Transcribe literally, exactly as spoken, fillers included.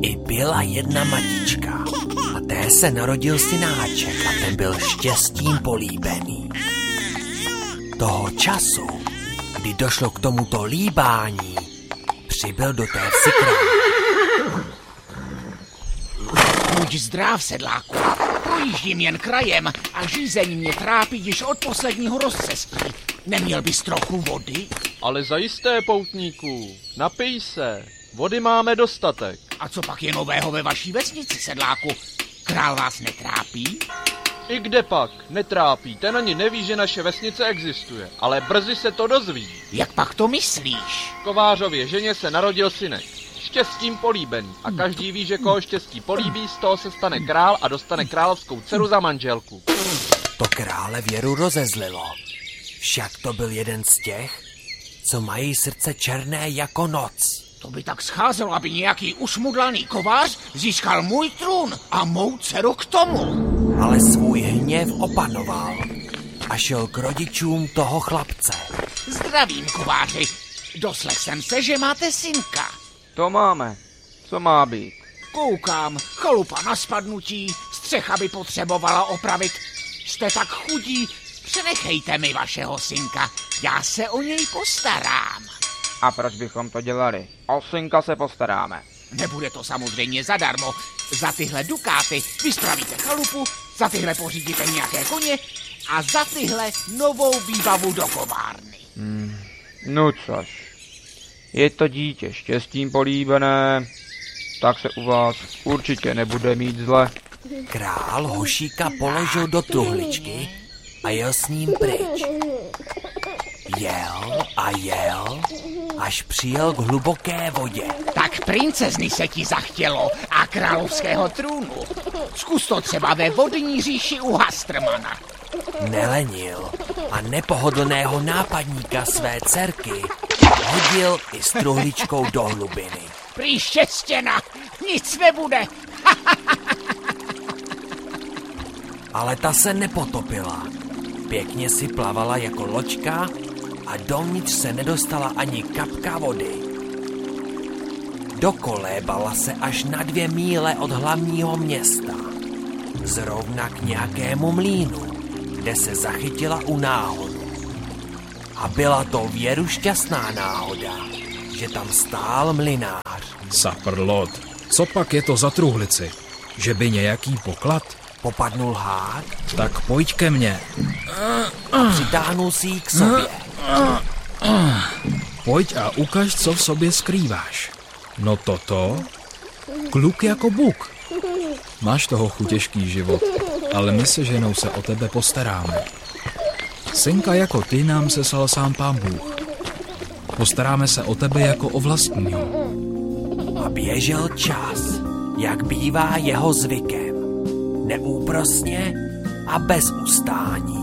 I byla jedna matička a té se narodil synáček a ten byl štěstím políbený. Toho času, kdy došlo k tomuto líbání, přibyl do té vsi král. Buď zdrav, sedláku. Projíždím jen krajem a žízeň mě trápí již od posledního rozcestí. Neměl bys trochu vody? Ale zajisté, poutníku, napij se. Vody máme dostatek. A co pak je nového ve vaší vesnici, sedláku? Král vás netrápí? I kde pak? Netrápí. Ten ani neví, že naše vesnice existuje. Ale brzy se to dozví. Jak pak to myslíš? Kovářově ženě se narodil synek. Štěstím políbený. A každý ví, že koho štěstí políbí, z toho se stane král a dostane královskou dceru za manželku. To krále věru rozezlilo. Však to byl jeden z těch, co mají srdce černé jako noc. To by tak scházelo, aby nějaký ušmudlaný kovář získal můj trůn a mou dceru k tomu. Ale svůj hněv opanoval a šel k rodičům toho chlapce. Zdravím, kováři. Doslech jsem se, že máte synka. To máme. Co má být? Koukám, chalupa na spadnutí, střecha by potřebovala opravit. Jste tak chudí, přenechejte mi vašeho synka, já se o něj postarám. A proč bychom to dělali? O synka se postaráme. Nebude to samozřejmě zadarmo. Za tyhle dukáty vyspravíte chalupu, za tyhle pořídíte nějaké koně a za tyhle novou výbavu do kovárny. Hmm. No což, je to dítě štěstím políbené, tak se u vás určitě nebude mít zle. Král hošíka položil do truhličky a jel s ním pryč. Jel a jel, až přijel k hluboké vodě. Tak princezny se ti zachtělo a královského trůnu. Zkus to třeba ve vodní říši u Hastrmana. Nelenil a nepohodlného nápadníka své dcerky hodil i s truhličkou do hlubiny. Prý štěstěna, nic nebude. Ale ta se nepotopila. Pěkně si plavala jako loďka a dovnitř se nedostala ani kapka vody. Dokolébala se až na dvě míle od hlavního města. Zrovna k nějakému mlýnu, kde se zachytila u náhodu. A byla to věru šťastná náhoda, že tam stál mlynář. Saprlot, co pak je to za truhlici? Že by nějaký poklad? Popadnul hád. Tak pojď ke mně. A přitáhnul si ji k sobě. Pojď a ukaž, co v sobě skrýváš. No toto? Kluk jako buk. Máš toho chutěžký život, ale my se ženou se o tebe postaráme. Synka jako ty nám seslal sám Pán Bůh. Postaráme se o tebe jako o vlastního. A běžel čas, jak bývá jeho zvykem. Neúprosně a bez ustání.